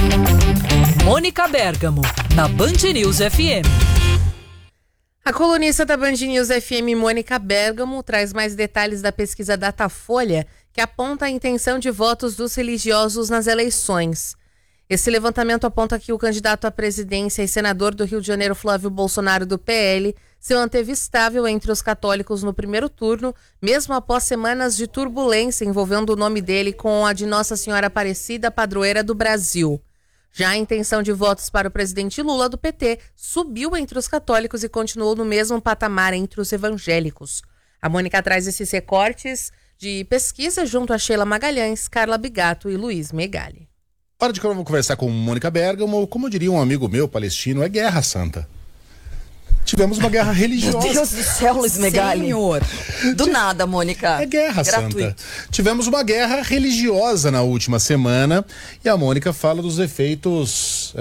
Mônica Bergamo, na Band News FM. A colunista da Band News FM, Mônica Bergamo, traz mais detalhes da pesquisa Datafolha, que aponta a intenção de votos dos religiosos nas eleições. Esse levantamento aponta que o candidato à presidência e senador do Rio de Janeiro, Flávio Bolsonaro, do PL, se manteve estável entre os católicos no primeiro turno, mesmo após semanas de turbulência envolvendo o nome dele com a de Nossa Senhora Aparecida, padroeira do Brasil. Já a intenção de votos para o presidente Lula, do PT, subiu entre os católicos e continuou no mesmo patamar entre os evangélicos. A Mônica traz esses recortes de pesquisa junto a Sheila Magalhães, Carla Bigato e Luiz Megali. Hora de conversar com Mônica Bergamo. Como diria um amigo meu palestino, é guerra santa. Tivemos uma guerra religiosa. Meu Deus do céu, Luiz Megali. Senhor. Do nada, Mônica. É guerra Gratuito. santa. Tivemos uma guerra religiosa na última semana e a Mônica fala dos efeitos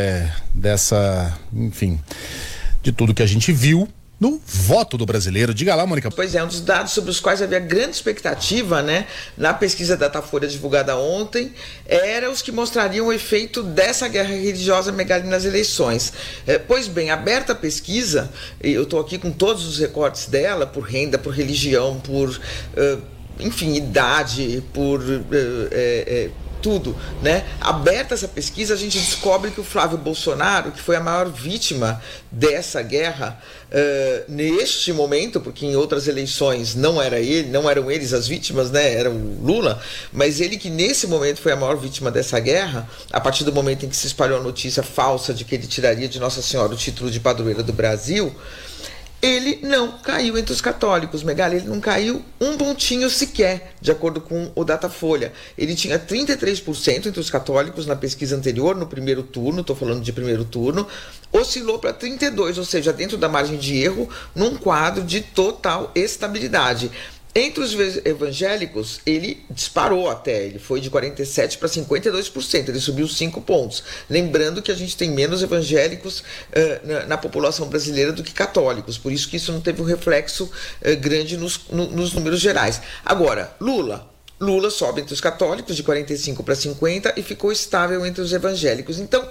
de tudo que a gente viu no voto do brasileiro. Diga lá, Mônica. Pois é, um dos dados sobre os quais havia grande expectativa, né, na pesquisa Datafolha divulgada ontem, era os que mostrariam o efeito dessa guerra religiosa, Megali, nas eleições. Pois bem, aberta a pesquisa, eu estou aqui com todos os recortes dela, por renda, por religião, por, idade, por... tudo, né? Aberta essa pesquisa, a gente descobre que o Flávio Bolsonaro, que foi a maior vítima dessa guerra neste momento, porque em outras eleições não eram eles as vítimas, né? Era o Lula, mas ele que nesse momento foi a maior vítima dessa guerra, a partir do momento em que se espalhou a notícia falsa de que ele tiraria de Nossa Senhora o título de padroeira do Brasil, ele não caiu entre os católicos, Megali, ele não caiu um pontinho sequer, de acordo com o Datafolha. Ele tinha 33% entre os católicos na pesquisa anterior, no primeiro turno, estou falando de primeiro turno, oscilou para 32%, ou seja, dentro da margem de erro, num quadro de total estabilidade. Entre os evangélicos, ele disparou até, ele foi de 47% para 52%, ele subiu 5 pontos. Lembrando que a gente tem menos evangélicos na população brasileira do que católicos, por isso que isso não teve um reflexo grande nos números gerais. Agora, Lula sobe entre os católicos de 45 para 50 e ficou estável entre os evangélicos. Então,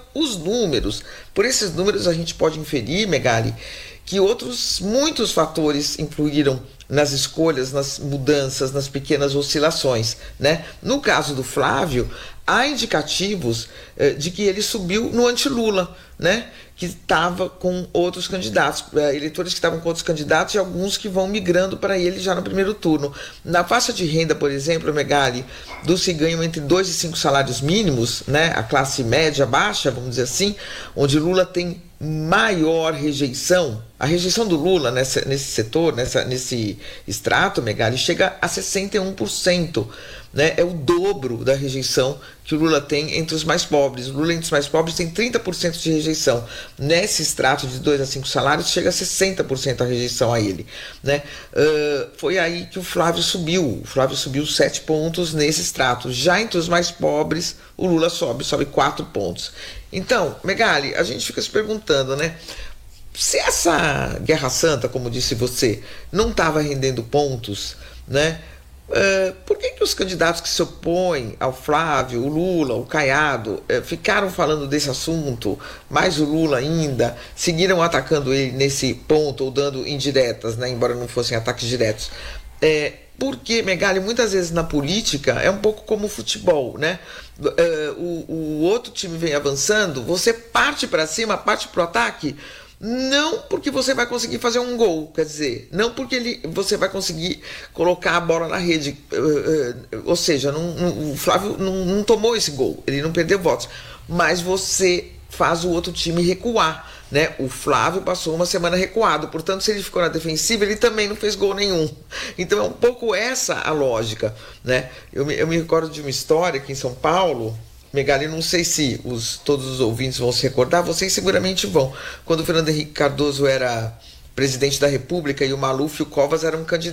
por esses números a gente pode inferir, Megali, que muitos fatores influíram nas escolhas, nas mudanças, nas pequenas oscilações, né? No caso do Flávio, há indicativos de que ele subiu no anti-Lula, né? Que estava com outros candidatos, eleitores que estavam com outros candidatos e alguns que vão migrando para ele já no primeiro turno. Na faixa de renda, por exemplo, Megali, dos que ganham entre 2 e 5 salários mínimos, né? A classe média baixa, vamos dizer assim, onde Lula tem maior rejeição, a rejeição do Lula nesse setor, nesse extrato, Megali, chega a 61%, né? É o dobro da rejeição que o Lula tem entre os mais pobres. O Lula entre os mais pobres tem 30% de rejeição. Nesse extrato de 2 a 5 salários, chega a 60% a rejeição a ele, né? Foi aí que o Flávio subiu. O Flávio subiu 7 pontos nesse extrato. Já entre os mais pobres, o Lula sobe 4 pontos. Então, Megali, a gente fica se perguntando, né? Se essa Guerra Santa, como disse você, não estava rendendo pontos, né? Por que os candidatos que se opõem ao Flávio, o Lula, o Caiado, ficaram falando desse assunto, mais o Lula ainda, seguiram atacando ele nesse ponto ou dando indiretas, né? Embora não fossem ataques diretos? Porque, Megali, muitas vezes na política é um pouco como o futebol, né? O outro time vem avançando, você parte para cima, parte para o ataque, não porque você vai conseguir fazer um gol, quer dizer, não porque você vai conseguir colocar a bola na rede, ou seja, o Flávio não tomou esse gol, ele não perdeu votos, mas você faz o outro time recuar, né? O Flávio passou uma semana recuado, portanto, se ele ficou na defensiva, ele também não fez gol nenhum. Então é um pouco essa a lógica, né? Eu me recordo de uma história aqui em São Paulo, Megali, não sei se todos os ouvintes vão se recordar, vocês seguramente vão. Quando o Fernando Henrique Cardoso era presidente da República e o Maluf e o Covas eram candidatos